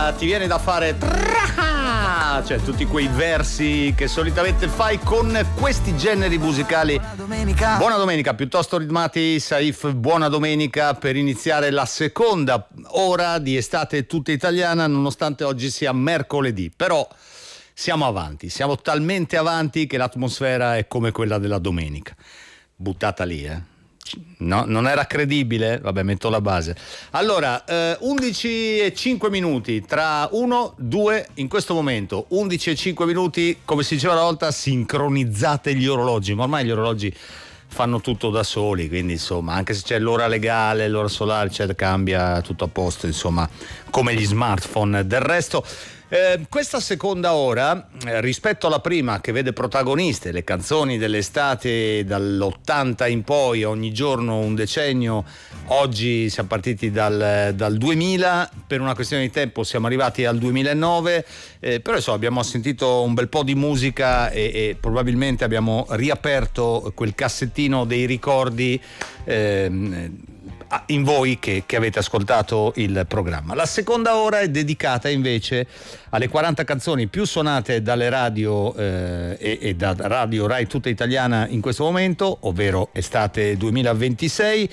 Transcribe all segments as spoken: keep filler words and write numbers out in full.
domenica ti viene da fare cioè tutti quei versi che solitamente fai con questi generi musicali. Buona domenica, buona domenica piuttosto ritmati. Saif, buona domenica per iniziare la seconda ora di estate tutta italiana, nonostante oggi sia mercoledì, però siamo avanti, siamo talmente avanti che l'atmosfera è come quella della domenica, buttata lì, eh no, non era credibile, vabbè, metto la base. Allora, eh, undici e cinque minuti, tra uno, due, in questo momento undici e cinque minuti, come si diceva una volta, sincronizzate gli orologi, ma ormai gli orologi fanno tutto da soli, quindi insomma, anche se c'è l'ora legale, l'ora solare, cioè, cambia tutto a posto, insomma, come gli smartphone. Del resto, Eh, questa seconda ora, eh, rispetto alla prima, che vede protagoniste le canzoni dell'estate dall'ottanta in poi, ogni giorno un decennio, oggi siamo partiti dal, dal duemila, per una questione di tempo siamo arrivati al duemilanove, eh, però insomma, abbiamo sentito un bel po' di musica e, e probabilmente abbiamo riaperto quel cassettino dei ricordi eh, in voi che, che avete ascoltato il programma. La seconda ora è dedicata invece alle quaranta canzoni più suonate dalle radio eh, e, e da Radio Rai tutta italiana in questo momento, ovvero estate duemilaventisei,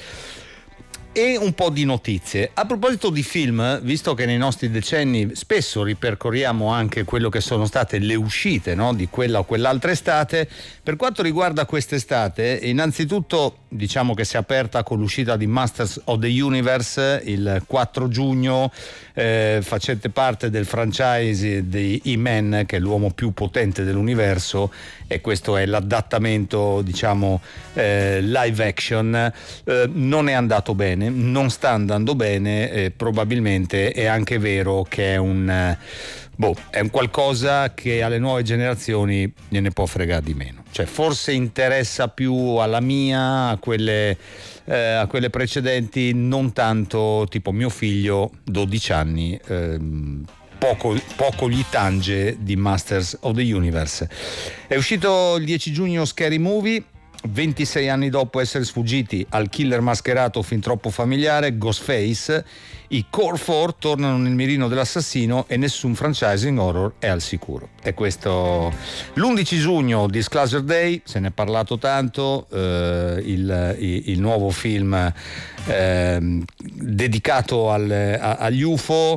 e un po' di notizie. A proposito di film, visto che nei nostri decenni spesso ripercorriamo anche quello che sono state le uscite, no, di quella o quell'altra estate, per quanto riguarda quest'estate, innanzitutto diciamo che si è aperta con l'uscita di Masters of the Universe il quattro giugno, eh, facente parte del franchise di He-Man, che è l'uomo più potente dell'universo, e questo è l'adattamento, diciamo, eh, live action. Eh, non è andato bene, non sta andando bene, eh, probabilmente è anche vero che è un eh, boh, è un qualcosa che alle nuove generazioni gliene può fregare di meno, cioè forse interessa più alla mia, a quelle eh, a quelle precedenti, non tanto tipo mio figlio dodici anni, ehm, Poco, poco gli tange di Masters of the Universe. È uscito il dieci giugno Scary Movie, ventisei anni dopo essere sfuggiti al killer mascherato fin troppo familiare Ghostface. I Core quattro tornano nel mirino dell'assassino e nessun franchising horror è al sicuro. E questo l'undici giugno, Disclosure Day, se ne è parlato tanto, eh, il, il, il nuovo film eh, dedicato al, a, agli U F O,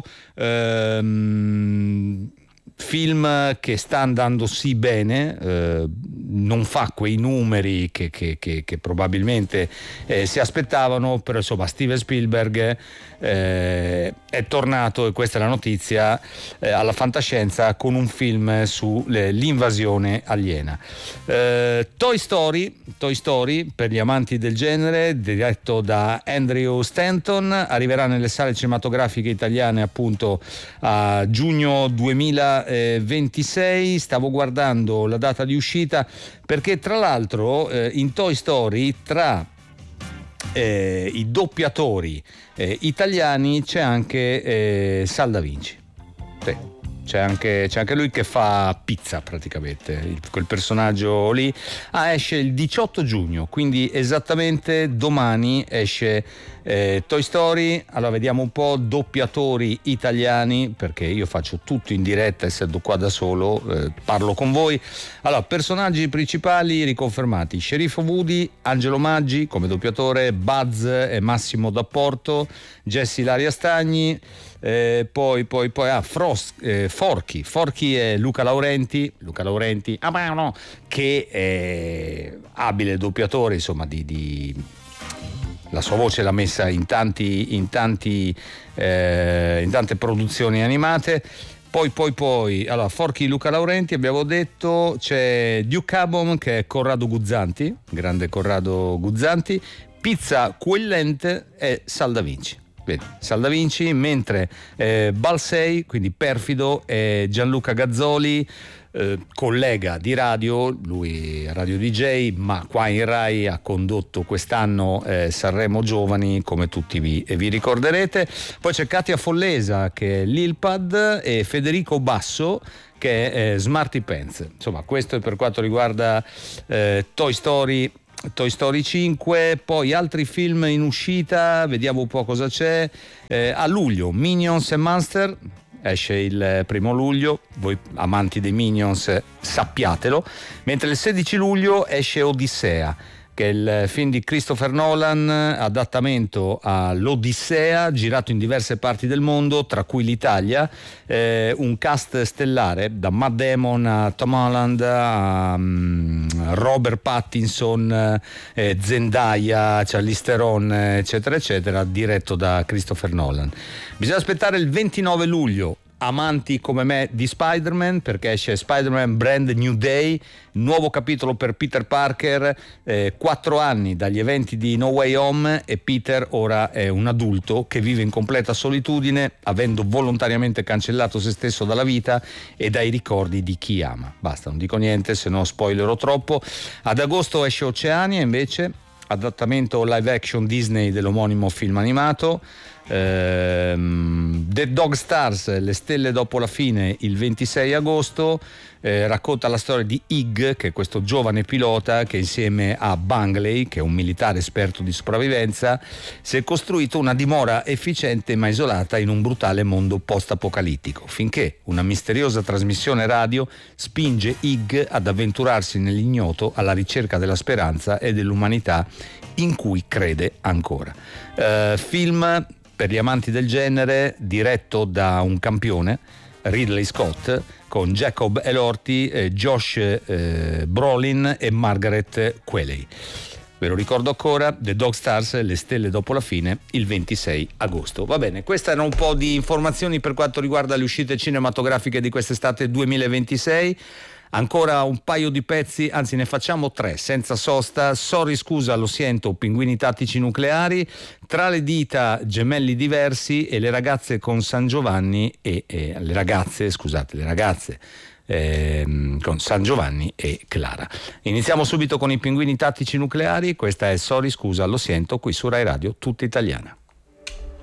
ehm, film che sta andando sì bene, eh, non fa quei numeri che, che, che, che probabilmente eh, si aspettavano, però insomma Steven Spielberg eh, è tornato, e questa è la notizia, eh, alla fantascienza con un film sull'invasione aliena. Eh, Toy Story, Toy Story per gli amanti del genere, diretto da Andrew Stanton, arriverà nelle sale cinematografiche italiane appunto a giugno duemilaventisei. Stavo guardando la data di uscita perché tra l'altro eh, in Toy Story tra eh, i doppiatori eh, italiani c'è anche eh, Sal Da Vinci. Sì. C'è anche, c'è anche lui che fa pizza praticamente, il, quel personaggio lì. Ah, esce il diciotto giugno, quindi esattamente domani esce eh, Toy Story. Allora vediamo un po' doppiatori italiani, perché io faccio tutto in diretta essendo qua da solo, eh, parlo con voi. Allora, personaggi principali riconfermati: Sceriffo Woody, Angelo Maggi come doppiatore, Buzz e Massimo D'Apporto, Jesse Ilaria Stagni. Eh, poi poi poi ah, Frost, eh, Forchi Forchi e Luca Laurenti Luca Laurenti ah, ma no, che è abile doppiatore, insomma, di, di la sua voce l'ha messa in tanti in tanti eh, in tante produzioni animate. Poi poi poi allora Forchi, Luca Laurenti abbiamo detto, c'è Duke Abom che è Corrado Guzzanti, grande Corrado Guzzanti, Pizza Quellente e Sal Da Vinci. Vedi, Sal Da Vinci, mentre eh, Balsei, quindi perfido, è Gianluca Gazzoli, eh, collega di radio, lui è radio D J, ma qua in Rai ha condotto quest'anno eh, Sanremo Giovani, come tutti vi, vi ricorderete. Poi c'è Katia Follesa che è Lilpad e Federico Basso che è eh, Smarty Pants. Insomma, questo è per quanto riguarda eh, Toy Story Toy Story cinque. Poi altri film in uscita, vediamo un po' cosa c'è. Eh, a luglio Minions e Monster, esce il primo luglio, voi amanti dei Minions sappiatelo, mentre il sedici luglio esce Odissea, che è il film di Christopher Nolan, adattamento all'Odissea, girato in diverse parti del mondo, tra cui l'Italia, eh, un cast stellare, da Matt Damon a Tom Holland a um, Robert Pattinson, eh, Zendaya, Charlize Theron, eccetera eccetera, diretto da Christopher Nolan. Bisogna aspettare il ventinove luglio, amanti come me di Spider-Man, perché esce Spider-Man Brand New Day, nuovo capitolo per Peter Parker, eh, quattro anni dagli eventi di No Way Home, e Peter ora è un adulto che vive in completa solitudine, avendo volontariamente cancellato se stesso dalla vita e dai ricordi di chi ama. Basta, non dico niente, se no spoilerò troppo. Ad agosto esce Oceania, invece, adattamento live action Disney dell'omonimo film animato. ehm, The Dog Stars, Le stelle dopo la fine, il ventisei agosto, eh, racconta la storia di Hig, che è questo giovane pilota che insieme a Bungley, che è un militare esperto di sopravvivenza, si è costruito una dimora efficiente ma isolata in un brutale mondo post-apocalittico, finché una misteriosa trasmissione radio spinge Hig ad avventurarsi nell'ignoto alla ricerca della speranza e dell'umanità in cui crede ancora. Eh, film per gli amanti del genere, diretto da un campione, Ridley Scott, con Jacob Elordi, eh, Josh eh, Brolin e Margaret Qualley. Ve lo ricordo ancora, The Dog Stars, Le stelle dopo la fine, il ventisei agosto. Va bene, queste erano un po' di informazioni per quanto riguarda le uscite cinematografiche di quest'estate duemilaventisei. Ancora un paio di pezzi, anzi ne facciamo tre, senza sosta. Sorry scusa, lo sento, Pinguini tattici nucleari, Tra le dita, Gemelli diversi e le ragazze con San Giovanni e, e le ragazze, scusate, le ragazze eh, con San Giovanni e Clara. Iniziamo subito con i Pinguini tattici nucleari. Questa è Sorry scusa, lo sento, qui su Rai Radio Tutta Italiana.